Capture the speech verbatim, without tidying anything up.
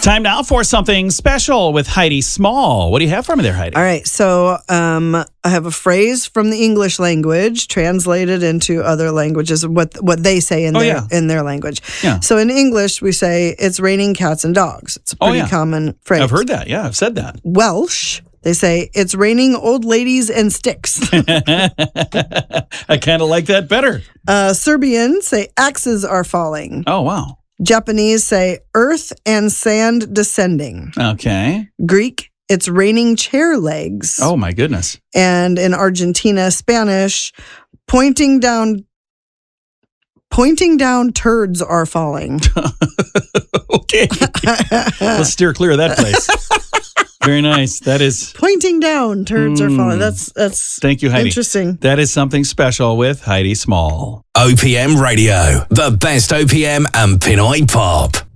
Time now for something special with Heidi Small. What do you have for me there, Heidi? All right. So um, I have a phrase from the English language translated into other languages, what what they say in, oh, their, yeah. in their language. Yeah. So in English, we say, it's raining cats and dogs. It's a pretty oh, yeah. common phrase. I've heard that. Yeah, I've said that. Welsh, they say, it's raining old ladies and sticks. I kind of like that better. Uh, Serbian say, axes are falling. Oh, wow. Japanese say, earth and sand descending. Okay. Greek, it's raining chair legs. Oh, my goodness. And in Argentina, Spanish, pointing down pointing down turds are falling. Okay. Let's steer clear of that place. Very nice. That is... Pointing down turds mm, are falling. That's that's Thank you, Heidi. Interesting. That is something special with Heidi Small. O P M Radio, the best O P M and Pinoy pop.